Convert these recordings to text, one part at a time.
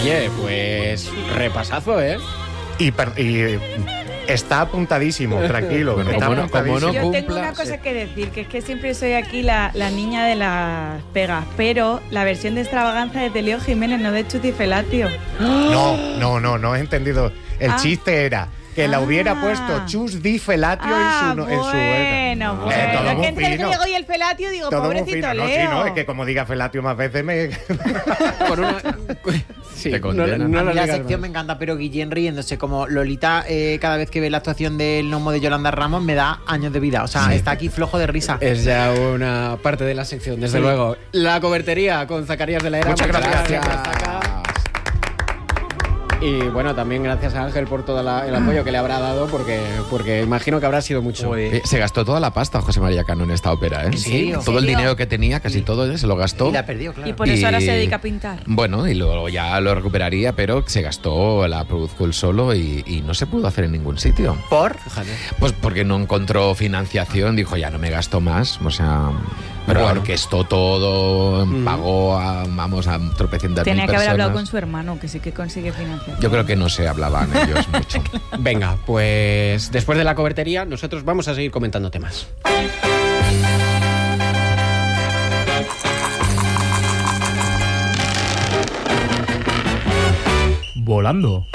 Oye, pues repasazo, ¿eh? Y está apuntadísimo, tranquilo. Bueno, está como no Yo tengo cumpla, una cosa sí. que decir, que es que siempre soy aquí la niña de las pegas, pero la versión de Extravaganza de Leo Jiménez, no de Chus Di Felatio. No he entendido. El chiste era que la hubiera puesto Chus Di Felatio en su... Bueno. todo Es muy que entre el fino. griego y el felatio digo, Todo muy pobrecito fino. No, Leo. sí, no, es que como diga Felatio más veces me... Con una... Sí, Te condenan. no a mí lo la digas sección me más. encanta, pero Guillén riéndose como Lolita cada vez que ve la actuación del gnomo de Yolanda Ramos me da años de vida. O sea, está aquí flojo de risa. Es ya una parte de la sección, desde luego. La cobertería con Zacarías de la Era. Muchas gracias. Y bueno, también gracias a Ángel por todo el apoyo que le habrá dado, porque imagino que habrá sido mucho. Se gastó toda la pasta José María Cano en esta ópera, ¿eh? ¿En serio? Todo el ¿En serio? dinero que tenía, casi todo, se lo gastó. Y la perdió, claro. Y por eso ahora se dedica a pintar. Bueno, y luego ya lo recuperaría, pero se gastó, la produjo él solo y no se pudo hacer en ningún sitio. ¿Por? Pues porque no encontró financiación, dijo ya no me gasto más, o sea, pero Bueno. orquestó todo, pagó a tropecientas mil Tenía que haber hablado con personas. su hermano, que sí que consigue financiación. Yo creo que no se hablaban ellos mucho. Venga, pues después de la cobertería, nosotros vamos a seguir comentando temas. Volando.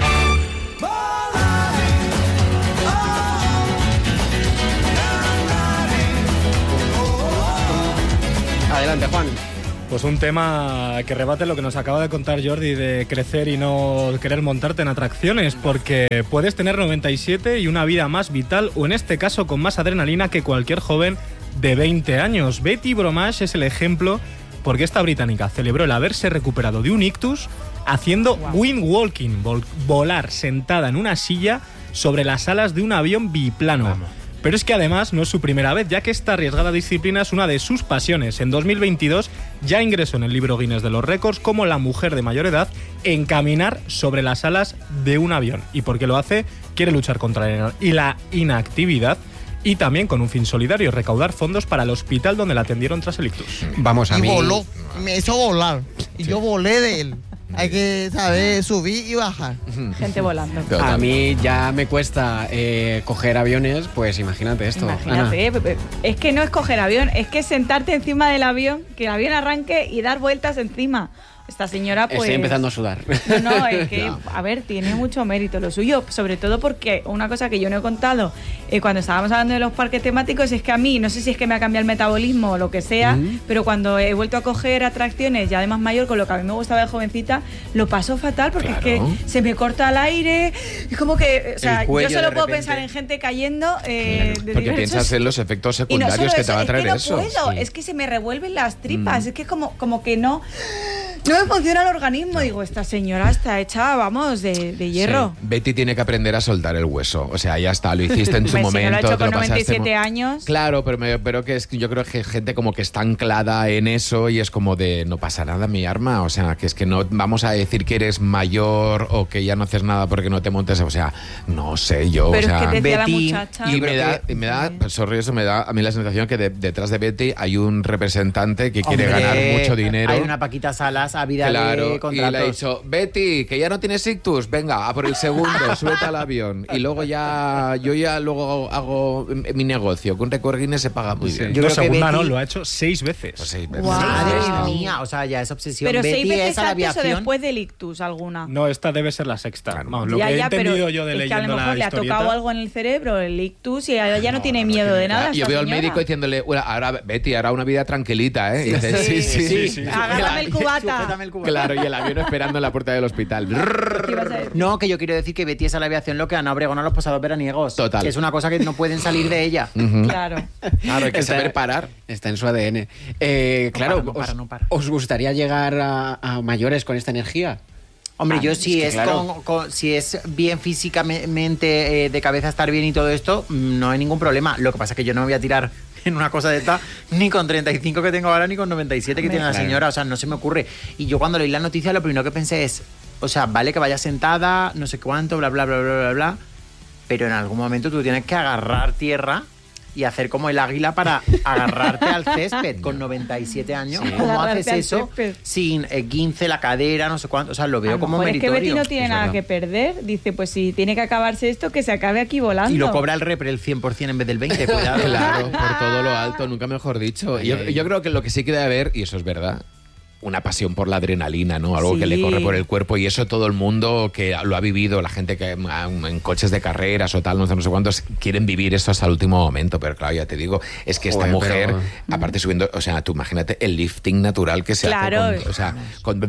Adelante, Juan. Pues un tema que rebate lo que nos acaba de contar Jordi de crecer y no querer montarte en atracciones, porque puedes tener 97 y una vida más vital, o en este caso con más adrenalina que cualquier joven de 20 años. Betty Bromage es el ejemplo, porque esta británica celebró el haberse recuperado de un ictus haciendo wind walking, volar sentada en una silla sobre las alas de un avión biplano. Pero es que además no es su primera vez, ya que esta arriesgada disciplina es una de sus pasiones. En 2022 ya ingresó en el libro Guinness de los récords como la mujer de mayor edad en caminar sobre las alas de un avión. ¿Y por qué lo hace? Quiere luchar contra la inactividad y también con un fin solidario, recaudar fondos para el hospital donde la atendieron tras el ictus. Vamos a Y mí. voló, me hizo volar. Y yo volé de él. Hay que saber subir y bajar. Gente volando. A mí ya me cuesta coger aviones, pues imagínate esto. Imagínate, es que no es coger avión, es que sentarte encima del avión, que el avión arranque y dar vueltas encima. Esta señora, pues... Estoy empezando a sudar. No, es que, a ver, tiene mucho mérito lo suyo, sobre todo porque una cosa que yo no he contado cuando estábamos hablando de los parques temáticos es que a mí, no sé si es que me ha cambiado el metabolismo o lo que sea, pero cuando he vuelto a coger atracciones ya de más mayor, con lo que a mí me gustaba de jovencita, lo paso fatal porque Claro. es que se me corta el aire, es como que, o sea, El cuello yo solo de puedo repente. pensar en gente cayendo de Porque diversos- piensas en los efectos y no secundarios solo que eso, te va a es traer que no eso. puedo, Sí. es que se me revuelven las tripas, es que como que no me funciona el organismo. Digo, esta señora está hecha, vamos, de hierro. Sí. Betty tiene que aprender a soltar el hueso. O sea, ya está, lo hiciste en su Pues si no momento. lo ha hecho te con lo pasaste 97 años. Claro, pero que es que yo creo que gente como que está anclada en eso y es como de no pasa nada, mi arma. O sea, que es que no vamos a decir que eres mayor o que ya no haces nada porque no te montes. O sea, no sé yo. Pero o sea, es que decía la Betty, muchacha. y me da, sorry, eso me da a mí la sensación que detrás de Betty hay un representante que quiere Hombre, ganar mucho dinero. Hay una Paquita Salas ávida Claro, de y contratos. le ha dicho, Betty, que ya no tienes ictus, venga, a por el segundo, súbete al avión. Y luego yo ya luego hago mi negocio, que un récord Guinness se paga muy bien. Yo No, creo que segunda Betty- no, lo ha hecho 6 veces. Pues sí, Guau. Madre mía, o sea, ya es obsesión. Pero Betty 6 veces es a la antes o aviación. después del ictus alguna. No, esta debe ser la sexta. Claro. Vamos, lo que he pero entendido yo de es que a leyendo lo mejor la le ha historieta. tocado algo en el cerebro, el ictus, y ahora ya no tiene miedo de nada. Yo esta veo al señora. médico diciéndole, "Bueno, ahora Betty, ahora una vida tranquilita, ¿eh?" Y dice, sí. Agárrame el cubata. Sujétame el cubata. Claro, y el avión esperando en la puerta del hospital. ¿Qué ibas a decir? No, que yo quiero decir que Betty es a la aviación lo que Ana Obregón a los pasados veraniegos. Total. Que es una cosa que no pueden salir de ella. Claro. Claro, hay que Está- saber parar. Está en su ADN. Claro, no para. ¿os gustaría llegar a mayores con esta energía? Hombre, yo es si que es, claro. si es bien físicamente, de cabeza estar bien y todo esto, no hay ningún problema. Lo que pasa es que yo no me voy a tirar en una cosa de esta ni con 35 que tengo ahora ni con 97 que tiene la Claro. señora. O sea, no se me ocurre. Y yo cuando leí la noticia lo primero que pensé es, o sea, vale que vaya sentada, no sé cuánto, bla, bla, bla, bla, bla, bla, pero en algún momento tú tienes que agarrar tierra y hacer como el águila para agarrarte al césped con 97 años. Sí. ¿Cómo haces Agarrarte al eso césped. sin 15 la cadera, no sé cuánto? O sea, lo veo como Es que meritorio. Betty no tiene nada que perder. Dice, pues si tiene que acabarse esto, que se acabe aquí volando. Y lo cobra el repre el 100% en vez del 20%, cuidado. Claro, por todo lo alto, nunca mejor dicho. Yo creo que lo que sí que debe haber, y eso es verdad, una pasión por la adrenalina, ¿no? Algo que le corre por el cuerpo, y eso todo el mundo que lo ha vivido, la gente que en coches de carreras o tal, no sé cuántos, quieren vivir esto hasta el último momento, pero claro, ya te digo, es que esta mujer, aparte subiendo, o sea, tú imagínate el lifting natural que se hace con, o sea, con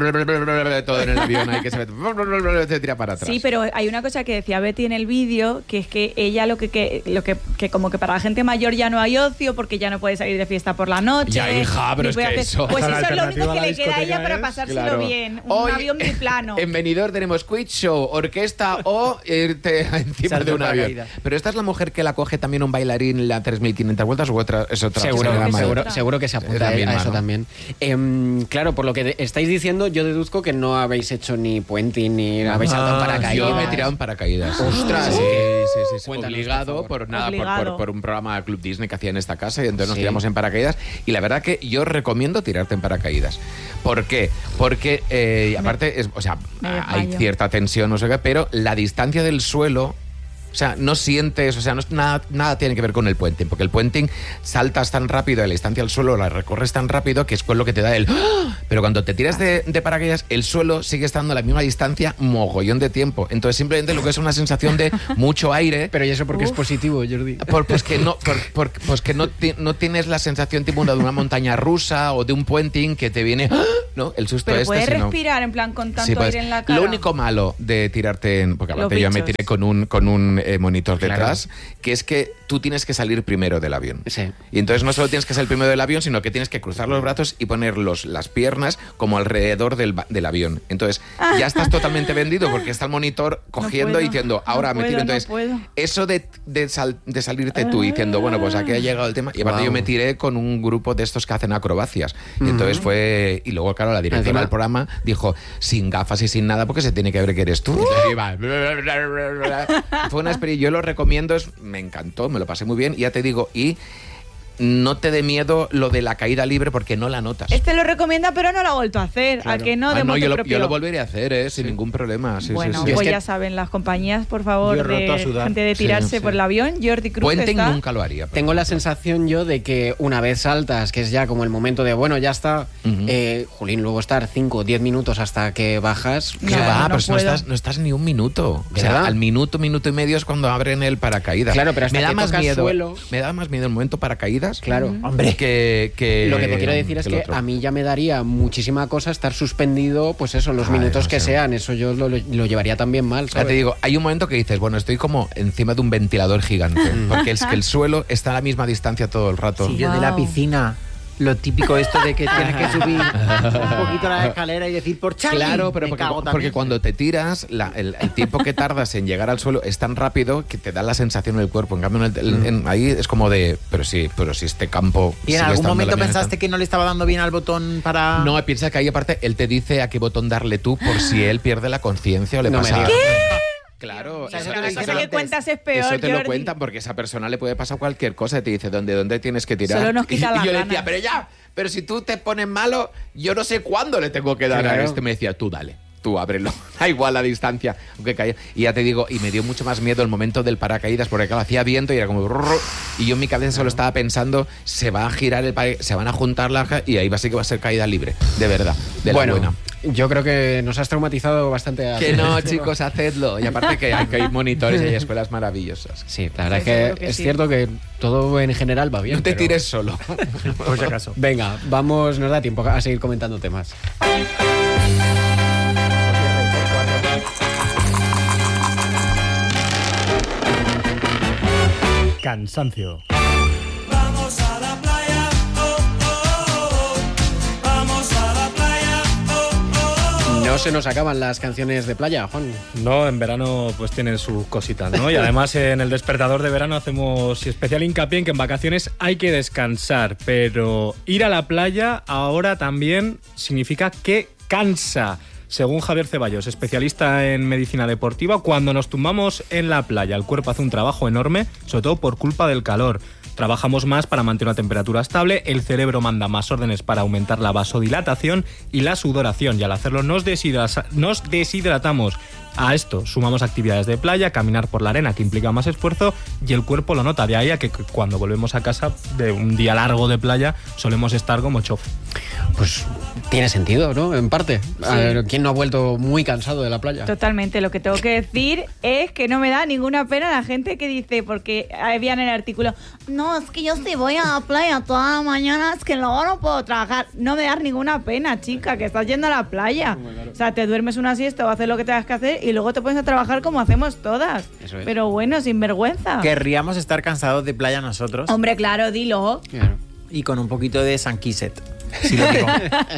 todo en el avión ahí que se tira para atrás. Sí, pero hay una cosa que decía Betty en el vídeo, que es que ella lo que como que para la gente mayor ya no hay ocio porque ya no puede salir de fiesta por la noche. Ya, hija, pero es que eso... Pues eso es lo único a que la le queda a ella discoteca para es, pasárselo bien. Un Hoy, avión biplano. En Benidorm tenemos quiz show, orquesta o irte encima Salto de un en avión. paracaídas. Pero esta es la mujer que la coge también un bailarín en la 3.500 vueltas, o otra es otra. Seguro que se apunta la misma, a eso ¿no? también. Claro, por lo que estáis diciendo, yo deduzco que no habéis hecho ni puenting ni habéis saltado en paracaídas. Yo me he tirado en paracaídas. Ostras, sí. Cuéntanos, Obligado por favor. por un programa de Club Disney que hacía en esta casa, y entonces nos Sí. tiramos en paracaídas. Y la verdad que yo recomiendo tirarte en paracaídas. ¿Por qué? Porque aparte, hay cierta tensión, no sé qué, pero la distancia del suelo... O sea, no sientes, o sea, nada tiene que ver con el puenting, porque el puenting saltas tan rápido, la distancia al suelo la recorres tan rápido que es con lo que te da el... ¡Ah! Pero cuando te tiras de paracaídas, el suelo sigue estando a la misma distancia mogollón de tiempo. Entonces simplemente lo que es una sensación de mucho aire... Pero ¿y eso porque es positivo, Jordi? Pues que no tienes la sensación tipo de una montaña rusa o de un puenting que te viene... ¡Ah! ¿No? El susto pero este. puedes sino... respirar en plan con tanto Sí, pues, aire en la cara. Lo único malo de tirarte en... Porque Los aparte yo me bichos. tiré con un monitor Claro. detrás, que es que tú tienes que salir primero del avión. Sí. Y entonces no solo tienes que salir primero del avión, sino que tienes que cruzar los brazos y poner las piernas como alrededor del avión. Entonces ya estás totalmente vendido porque está el monitor cogiendo puedo, y diciendo, ahora no me tiro. puedo, Entonces, no puedo. eso de salirte tú diciendo, bueno, pues aquí ha llegado el tema. Y aparte yo me tiré con un grupo de estos que hacen acrobacias. Y entonces fue... Y luego, claro, la directora Encima- del programa dijo, sin gafas y sin nada, porque se tiene que ver que eres tú. Entonces iba... Fue una experiencia, yo lo recomiendo, me encantó, me lo pasé muy bien, y ya te digo, y no te dé miedo lo de la caída libre porque no la notas. Este lo recomienda, pero no lo ha vuelto a hacer. ¿A que no? De motu yo propio. lo volveré a hacer, sin ningún problema. Sí, Bueno, sí. pues Es que- ya saben, las compañías, por favor, Yo he roto a de sudar. gente de tirarse Sí. por el avión. Jordi Cruz Puenting está... nunca lo haría. Tengo la sensación yo de que una vez saltas, que es ya como el momento de, bueno, ya está, Julín, luego estar 5 o 10 minutos hasta que bajas. No, ¿Qué va? no Pero si puedo. no estás ni un minuto. O sea, ¿Verdad? al minuto y medio es cuando abren el paracaídas. Claro, pero hasta me da que más tocas miedo. suelo- Me da más miedo el momento paracaídas. Claro. Hombre. Que Lo que te quiero decir es el que otro. a mí ya me daría muchísima cosa estar suspendido, pues eso, los minutos que demasiado. sean. Eso yo lo llevaría también mal, Ya ¿sabes? te digo, hay un momento que dices, bueno, estoy como encima de un ventilador gigante, porque es que el suelo está a la misma distancia todo el rato. Sí, yo de la Wow. piscina. Lo típico esto de que tienes que subir un poquito la escalera y decir por Charlie. Claro, pero Me cago porque también. cuando te tiras, el tiempo que tardas en llegar al suelo es tan rápido que te da la sensación en el cuerpo. En cambio, ahí es como de, pero sí este campo... ¿Y en sigue algún estando momento la misma pensaste distancia. que no le estaba dando bien al botón para...? No, piensa que ahí aparte él te dice a qué botón darle tú por si él pierde la conciencia o le No me pasa digas. algo. Claro, O sea, eso- eso te lo eso Cosa dicen te lo- que cuentas es peor, eso te lo Jordi. cuentan porque a esa persona le puede pasar cualquier cosa y te dice ¿dónde tienes que tirar? Solo nos quita y las yo le ganas. decía, pero si tú te pones malo, yo no sé cuándo le tengo que dar Claro. a este. Me decía, tú dale, tú ábrelo, da igual la distancia, aunque caiga. Y ya te digo, y me dio mucho más miedo el momento del paracaídas porque claro, hacía viento y era como... Y yo en mi cabeza solo estaba pensando, se va a girar el paracaídas, se van a juntar y ahí sí que va a ser caída libre, de verdad, de la buena. Bueno, yo creo que nos has traumatizado bastante. Que no, chicos, hacedlo. Y aparte que hay monitores y hay escuelas maravillosas. Sí, la verdad Sí, es seguro que que es sí. cierto que todo en general va bien. No te pero- tires solo. Por si acaso. Venga, vamos, nos da tiempo a seguir comentando temas. Cansancio. Vamos a la playa, oh, oh, oh. Vamos a la playa, oh, oh, oh. No se nos acaban las canciones de playa, Juan. No, en verano pues tienen sus cositas, ¿no? Y además en el despertador de verano hacemos especial hincapié en que en vacaciones hay que descansar, pero ir a la playa ahora también significa que cansa. Según Javier Ceballos, especialista en medicina deportiva, cuando nos tumbamos en la playa, el cuerpo hace un trabajo enorme, sobre todo por culpa del calor. Trabajamos más para mantener una temperatura estable, el cerebro manda más órdenes para aumentar la vasodilatación y la sudoración, y al hacerlo nos deshidratamos. A esto sumamos actividades de playa, caminar por la arena, que implica más esfuerzo, y el cuerpo lo nota. De ahí a que cuando volvemos a casa de un día largo de playa solemos estar como chof. Pues tiene sentido, ¿no? En parte. Sí. A ver, ¿quién no ha vuelto muy cansado de la playa? Totalmente, lo que tengo que decir es que no me da ninguna pena la gente que dice, porque había en el artículo, no, es que yo si voy a la playa toda la mañana, es que luego no puedo trabajar. No me da ninguna pena, chica, que estás yendo a la playa. O sea, te duermes una siesta o haces lo que tengas que hacer y luego te pones a trabajar como hacemos todas. Eso es. Pero bueno, sin vergüenza. Querríamos estar cansados de playa nosotros Hombre, claro, dilo. Claro. y con un poquito de San Quiset. Sí lo digo.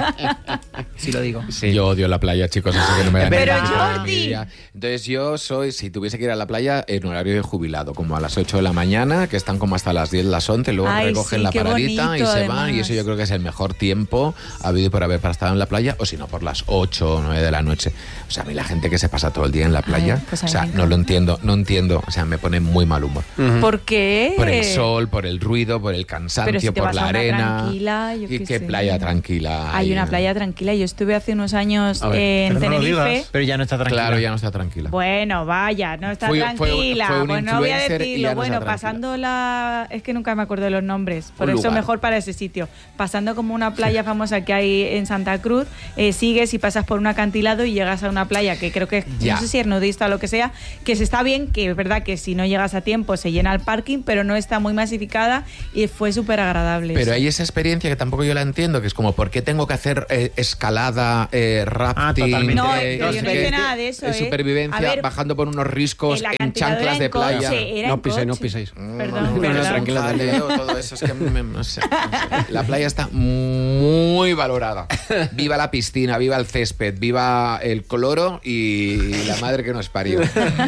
Sí lo digo. Sí. Yo odio la playa, chicos, así que no me da Pero ninguna Jordi. envidia. Entonces yo soy, si tuviese que ir a la playa, en horario de jubilado, como a las 8 de la mañana, que están como hasta las 10, las 11, luego Ay, recogen sí, la qué paradita bonito, y se además. van, y eso yo creo que es el mejor tiempo habido y por haber para estar en la playa, o si no, por las 8 o 9 de la noche. O sea, a mí la gente que se pasa todo el día en la playa, pues a o mí sea, me no lo entiendo, o sea, me pone muy mal humor. ¿Por qué? Por el sol, por el ruido, por el cansancio, Pero si te por vas la a una arena. tranquila, yo ¿Y qué qué sé. playa tranquila? Hay una playa tranquila. Yo estuve hace unos años A ver, en pero no lo Tenerife. digas. Pero ya no está tranquila. Claro, ya no está tranquila. Bueno, vaya, no está Fue tranquila. un Pues no voy a influencer y decirlo. ya no Bueno, está tranquila. pasando la... Es que nunca me acuerdo de los nombres. Por Un eso lugar. mejor para ese sitio. Pasando como una playa famosa que hay en Santa Cruz, sigues y pasas por un acantilado y llegas a una playa que creo que, Ya. no sé si es nudista o lo que sea, que se está bien, que es verdad que si no llegas a tiempo se llena el parking, pero no está muy masificada y fue súper agradable. Pero eso. hay esa experiencia que tampoco yo la entiendo, que es como, ¿por qué tengo que hacer escalada, rafting? totalmente. No, sé yo no hice qué, nada de eso, supervivencia, A ver, bajando por unos riscos el en acantilado chanclas era de en playa. coche, era No en piséis, no coche. piséis. Perdón, No, perdón. tranquilo, jaleo, todo eso es que no sé. La playa está muy valorada. Viva la piscina, viva el césped, viva el cloro y la madre que nos parió.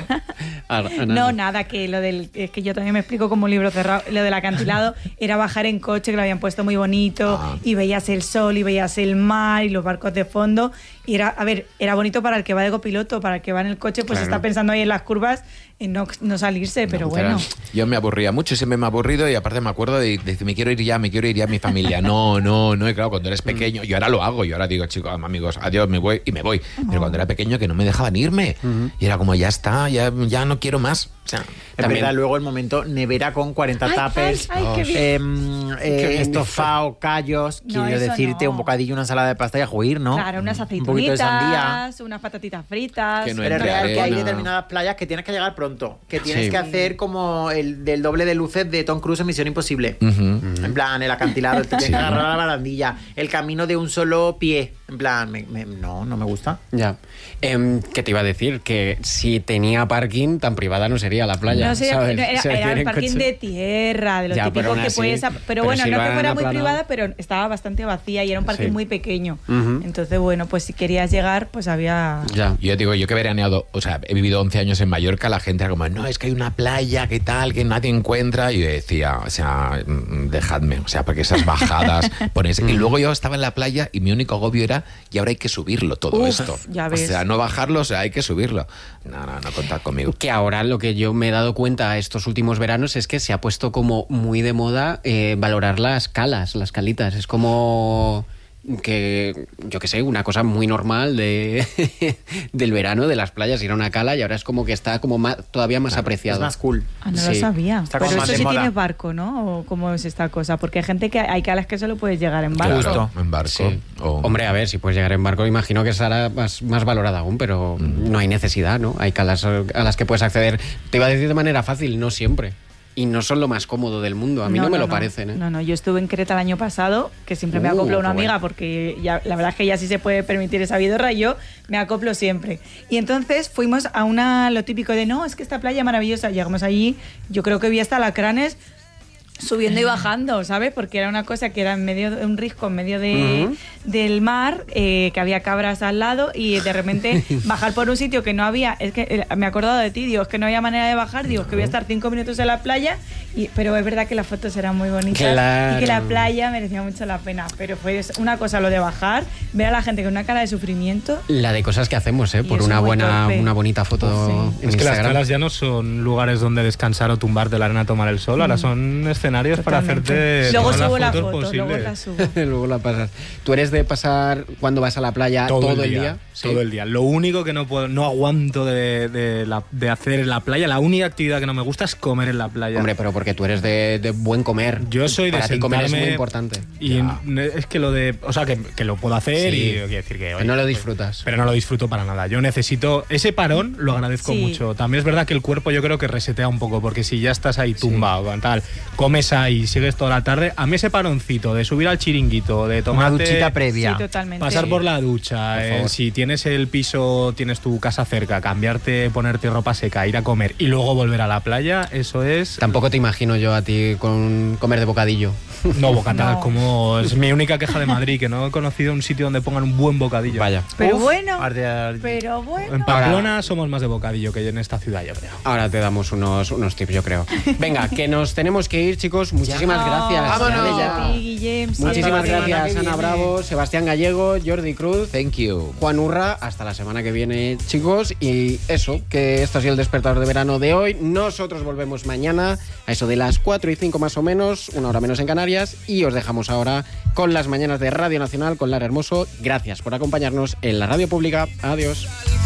No, nada, que es que yo también me explico como un libro cerrado. Lo del acantilado era bajar en coche, que lo habían puesto muy bonito, y veías el sol, y veías el mar, y los barcos de fondo. Y era, a ver, era bonito para el que va de copiloto, para el que va en el coche, pues Claro. está pensando ahí en las curvas, en no salirse, pero bueno. Yo me aburría mucho, siempre me he aburrido y aparte me acuerdo de decir, me quiero ir ya, mi familia. No, y claro, cuando eres pequeño, yo ahora lo hago, yo ahora digo, chicos, amigos, adiós, me voy y me voy. Pero cuando era pequeño que no me dejaban irme. Y era como, ya está, ya no quiero más. O sea, Es También- verdad, luego el momento nevera con 40 Ay, tuppers, ay, qué bien. estofado, callos, No, quiero eso decirte, no. un bocadillo, una ensalada de pasta y a juir, ¿no? Claro, unas Un poquito de sandía. aceitunitas, unas patatitas fritas. Que no Pero es entre real que hay arena. determinadas playas que tienes que llegar pronto, que tienes Sí. que hacer como el del doble de luces de Tom Cruise en Misión Imposible. En plan, el acantilado, te tienes que agarrar a la barandilla, el camino de un solo pie. En plan, no me gusta. Ya. ¿Qué te iba a decir? Que si tenía parking, tan privada no sería la playa. No sé, ¿sabes? no, O sea, era ir el en parking coche. de tierra, de los Ya, pero típicos aún que así, puedes... Pero pero bueno, si no lo que han fuera muy aplanado. privada, pero estaba bastante vacía y era un parking Sí. muy pequeño. Ujú. Entonces, bueno, pues si querías llegar, pues había... Ya. yo digo, yo que he veraneado, o sea, he vivido 11 años en Mallorca, la gente era como, no, es que hay una playa, ¿qué tal? Que nadie encuentra. Y yo decía, o sea, dejadme, o sea, porque esas bajadas, pones... Y luego yo estaba en la playa y mi único agobio era, y ahora hay que subirlo todo Uf, esto. ya O ves. sea, no bajarlo, o sea, hay que subirlo. No contad conmigo. Que ahora lo que yo me he dado cuenta estos últimos veranos es que se ha puesto como muy de moda valorar las calas, las calitas. Es como que, yo qué sé, una cosa muy normal del verano, de las playas, ir a una cala, y ahora es como que está como todavía más apreciado. Es más cool. Ah, no lo Sí. sabía. Está Pero como más eso de sí moda. tienes barco, ¿no? ¿O cómo es esta cosa? Porque hay gente que hay calas que solo puedes llegar en barco. Claro, en barco. Sí. O- Hombre, a ver, si puedes llegar en barco, imagino que estará más valorada aún, pero no hay necesidad, ¿no? Hay calas a las que puedes acceder, te iba a decir de manera fácil, no siempre. Y no son lo más cómodo del mundo, a mí no, me lo parecen, ¿eh? No, yo estuve en Creta el año pasado, que siempre me acopló una qué amiga, bueno. porque ya, la verdad es que ya sí se puede permitir esa vidorra y yo me acoplo siempre. Y entonces fuimos a lo típico de, no, es que esta playa es maravillosa. Llegamos allí, yo creo que vi hasta alacranes subiendo y bajando, ¿sabes? Porque era una cosa que era en medio de un risco, en medio del mar, que había cabras al lado y de repente bajar por un sitio que no había, es que me he acordado de ti, digo, es que no había manera de bajar, digo, es que voy a estar 5 minutos en la playa, pero es verdad que las fotos eran muy bonitas Claro. y que la playa merecía mucho la pena, pero fue una cosa lo de bajar, ver a la gente con una cara de sufrimiento. La de cosas que hacemos, por eso una muy torpe. una bonita foto Sí. en Es que las Instagram. calas ya no son lugares donde descansar o tumbarte de la arena a tomar el sol, ahora son escenarios para Totalmente. hacerte Luego todas las subo la fotos foto, luego posibles. la subo. Luego la pasas. ¿Tú eres de pasar cuando vas a la playa todo el día? Sí. Todo el día. Lo único que no aguanto de hacer en la playa, la única actividad que no me gusta es comer en la playa. Hombre, pero porque tú eres de buen comer. Yo soy de Para ti comer es muy sentarme importante. Y es que que lo puedo hacer Sí. y quiero decir que... Que no lo disfrutas. Pero no lo disfruto para nada. Yo necesito ese parón, lo agradezco Sí. mucho. También es verdad que el cuerpo yo creo que resetea un poco, porque si ya estás ahí tumbado, tal, comes ahí, sigues toda la tarde, a mí ese paroncito de subir al chiringuito, de Una tomarte... duchita previa. Sí, totalmente. Pasar por la ducha, Por favor. si tienes el piso, tienes tu casa cerca, cambiarte, ponerte ropa seca, ir a comer y luego volver a la playa, eso es... Tampoco te imagino yo a ti con comer de bocadillo. No, bocata, No. como es mi única queja de Madrid, que no he conocido un sitio donde pongan un buen bocadillo. Vaya. Pero Uf, bueno, arde- pero bueno. En Pamplona somos más de bocadillo que en esta ciudad, yo creo. Ahora te damos unos tips, yo creo. Venga, que nos tenemos que ir, chicos. Muchísimas gracias. Vámonos. Ya. A ti, Guillem, sí. Muchísimas Hasta la semana gracias, que Ana viene. Bravo, Sebastián Gallego, Jordi Cruz, Thank you. Juan Urra. Hasta la semana que viene, chicos. Y eso, que esto ha sido el despertador de verano de hoy. Nosotros volvemos mañana a eso de las 4:05 más o menos, 1 hora menos en Canarias. Y os dejamos ahora con las mañanas de Radio Nacional con Lara Hermoso. Gracias por acompañarnos en la radio pública. Adiós.